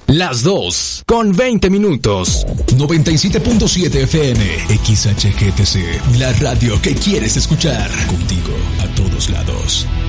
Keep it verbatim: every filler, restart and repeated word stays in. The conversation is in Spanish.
Las dos, con veinte minutos. noventa y siete punto siete F M, X H G T C, la radio que quieres escuchar. Contigo a todos lados.